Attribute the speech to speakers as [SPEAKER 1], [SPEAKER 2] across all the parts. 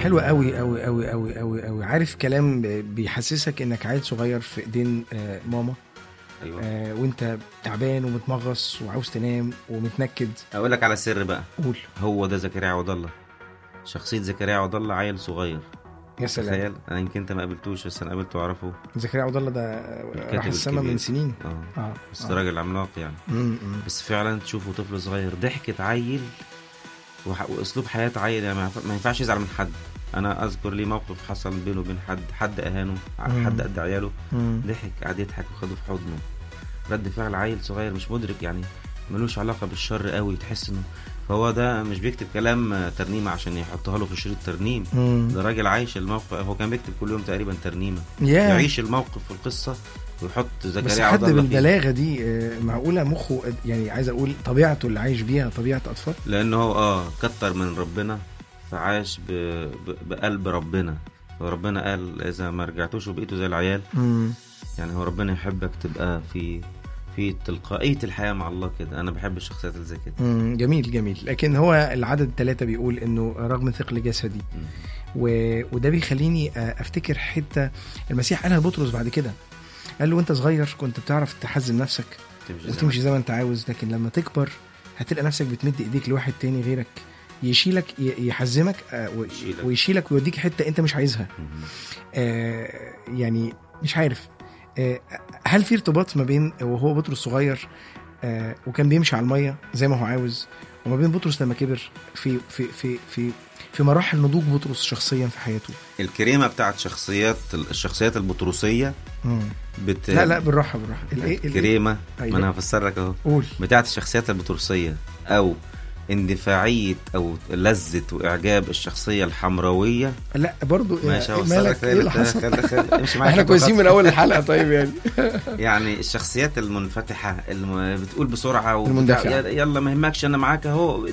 [SPEAKER 1] حلوة قوي قوي قوي قوي قوي قوي. عارف كلام بيحسسك انك عيل صغير في ايدين ماما.
[SPEAKER 2] ايوه.
[SPEAKER 1] وانت تعبان ومتمغص وعاوز تنام ومتنكد.
[SPEAKER 2] اقول لك على سر بقى.
[SPEAKER 1] قول.
[SPEAKER 2] هو ده زكريا عوض الله، شخصيه زكريا عوض الله، عيل صغير.
[SPEAKER 1] يا سلام.
[SPEAKER 2] تخيل، انا يمكن انت ما قابلتوش بس انا قابلته واعرفه.
[SPEAKER 1] زكريا عوض الله ده راح السما من سنين.
[SPEAKER 2] بس راجل عملاق يعني. بس فعلا تشوفه طفل صغير، ضحكة عيل واسلوب حياة عيل يعني ما ينفعش يزعل من حد. انا اذكر لي موقف حصل بينه وبين حد اهانه، حد قد عياله، ضحك قعد يضحك وخده في حضنه. رد فعل عيل صغير مش مدرك يعني، ملوش علاقة بالشر قوي، تحس انه فهو ده مش بيكتب كلام ترنيمة عشان يحطها له في شريط ترنيم. ده راجل عايش الموقف. هو كان بيكتب كل يوم تقريبا ترنيمة، يعيش الموقف في القصة ويحط زكريا عوض الله.
[SPEAKER 1] بس حد بالبلاغة دي معقولة مخه يعني، عايز اقول طبيعته اللي عايش بيها طبيعة اطفال،
[SPEAKER 2] لانه هو كتر من ربنا فعاش بقلب ربنا. وربنا قال اذا ما رجعتوش وبقيتوا زي العيال يعني هو ربنا يحبك تبقى في تلقائية الحياة مع الله كده. أنا بحب الشخصيات اللي زي كده.
[SPEAKER 1] جميل جميل. لكن هو العدد 3 بيقول إنه رغم ثقل جسدي وده بيخليني أفتكر حتة المسيح قالها لبطرس بعد كده. قال له أنت صغير كنت بتعرف تحزم نفسك وتمشي زي ما أنت عاوز، لكن لما تكبر هتلقى نفسك بتمد إيديك لواحد تاني غيرك يشيلك يحزمك ويشيلك ويوديك حتة أنت مش عايزها. يعني مش عارف هل في ارتباط ما بين وهو بطرس صغير وكان بيمشي على المية زي ما هو عاوز، وما بين بطرس لما كبر في في في في في مراحل نضوج بطرس شخصيا في حياته؟
[SPEAKER 2] الكريمة بتاعت الشخصيات البطرسية
[SPEAKER 1] لا بالراحة
[SPEAKER 2] الكريمة. ما انا هفسر لك اهو. بتاعت الشخصيات البطرسية او اندفاعية او لذة واعجاب الشخصية الحمراوية.
[SPEAKER 1] لا برضو
[SPEAKER 2] ماشي هوصلك.
[SPEAKER 1] احنا كويسين من اول الحلقة. طيب
[SPEAKER 2] يعني الشخصيات المنفتحة اللي بتقول بسرعة يلا ما يهمكش انا معاك اهو.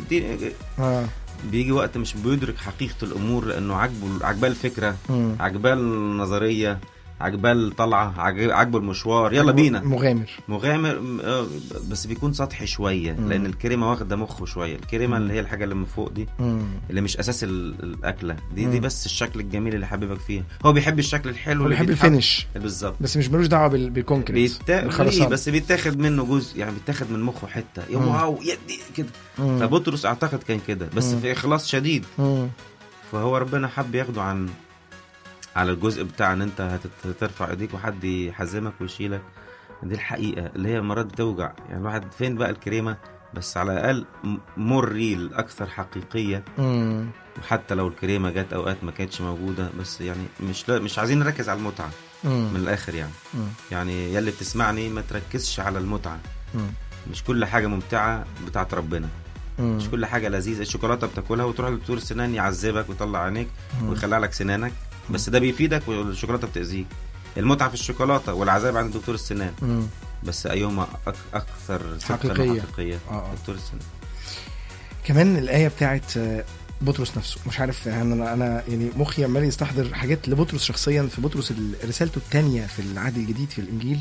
[SPEAKER 2] بيجي وقت مش بيدرك حقيقة الامور لانه عجبال الفكرة، عجبال النظرية، عجبال طلعة، عجبه المشوار، يلا بينا. مغامر بس بيكون سطحي شوية. لأن الكريمة واخدة مخه شوية. الكريمة اللي هي الحاجة اللي من فوق دي اللي مش أساس الأكلة دي بس الشكل الجميل اللي حبيبك فيها. هو بيحب الشكل الحلو،
[SPEAKER 1] بيحب الفينش
[SPEAKER 2] بالظبط،
[SPEAKER 1] بس مش ملوش دعوة بالكونكريت
[SPEAKER 2] بس بيتاخد منه جزء يعني، بيتاخد من مخه حتة واو يدي كده. فبطرس أعتقد كان كده بس في إخلاص شديد. فهو ربنا حب ياخده على الجزء بتاع ان انت هترفع ايديك وحد يحزمك ويشيلك. دي الحقيقة اللي هي مرات بتوجع يعني. الواحد فين بقى الكريمة؟ بس على الاقل مريل اكثر حقيقية. وحتى لو الكريمة جت اوقات ما كانتش موجودة، بس يعني مش عايزين نركز على المتعة من الاخر يعني. يعني يلي بتسمعني ما تركزش على المتعة. مش كل حاجة ممتعة بتاعت ربنا. مش كل حاجة لذيذة. الشوكولاتة بتاكلها وتروح لدكتور السنان يعذبك ويطلع عينيك ويخلع لك سنانك، بس ده بيفيدك والشوكولاتة بتأذيك. المتعة في الشوكولاتة والعذاب عند دكتور السنان. بس أيهما أكثر حقيقية دكتور السنان.
[SPEAKER 1] كمان الآية بتاعت بطرس نفسه، مش عارف أنا يعني مخي عمال يستحضر حاجات لبطرس شخصيا. في بطرس رسالته الثانية في العهد الجديد في الإنجيل،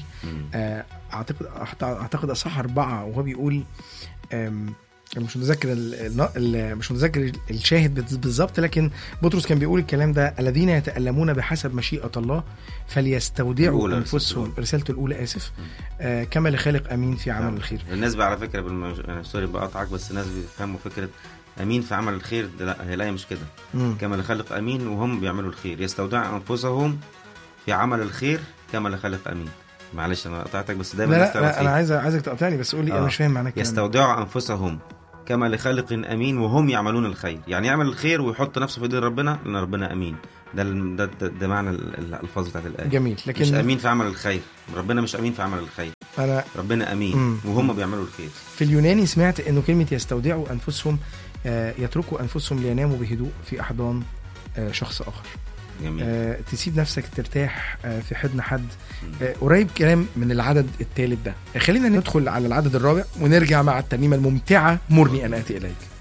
[SPEAKER 1] أعتقد أصحاح 4 وهو بيقول مش متذكر الشاهد بالضبط، لكن بطرس كان بيقول الكلام ده: الذين يتألمون بحسب مشيئة الله فليستودعوا أنفسهم. رسالته الأولى كما لخالق أمين في عمل الخير.
[SPEAKER 2] الناس على فكرة سوري بقطعك، بس الناس بيفهموا فكرة أمين في عمل الخير. لا هي لا مش كده. كما لخالق أمين وهم بيعملوا الخير، يستودعوا أنفسهم في عمل الخير كما لخالق أمين. معلش أنا قطعتك بس دايما
[SPEAKER 1] لا أنا عايزك تقطعني بس قولي أنا مش فاهم معنى كده.
[SPEAKER 2] يستودعوا أنفسهم كما لخالق أمين وهم يعملون الخير، يعني يعمل الخير ويحط نفسه في ايدين ربنا لأن ربنا أمين. ده معنى الألفاظ بتاعت الآية.
[SPEAKER 1] جميل. لكن
[SPEAKER 2] مش أمين في عمل الخير. ربنا مش أمين في عمل الخير. ربنا أمين وهم بيعملوا الخير.
[SPEAKER 1] في اليوناني سمعت إنه كلمة يستودعوا أنفسهم يتركوا أنفسهم ليناموا بهدوء في أحضان شخص آخر.
[SPEAKER 2] جميل.
[SPEAKER 1] تسيب نفسك ترتاح في حضن حد. قريب كلام من العدد الثالث ده. خلينا ندخل على العدد الرابع ونرجع مع الترنيمة الممتعة مرني أن آتي إليك.